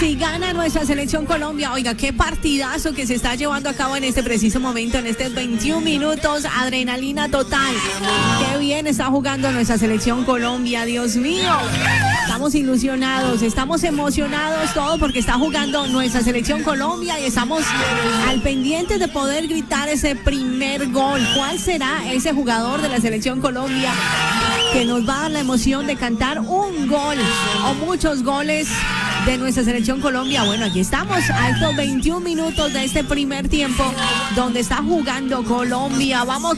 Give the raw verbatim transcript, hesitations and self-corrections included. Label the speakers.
Speaker 1: Si gana nuestra selección Colombia, oiga, qué partidazo que se está llevando a cabo en este preciso momento, en estos veintiún minutos, adrenalina total. Qué bien está jugando nuestra selección Colombia, Dios mío. Estamos ilusionados, estamos emocionados, todo porque está jugando nuestra selección Colombia y estamos al pendiente de poder gritar ese primer gol. ¿Cuál será ese jugador de la selección Colombia que nos va a dar la emoción de cantar un gol o muchos goles de nuestra selección Colombia? Bueno, aquí estamos a estos veintiún minutos de este primer tiempo donde está jugando Colombia. Vamos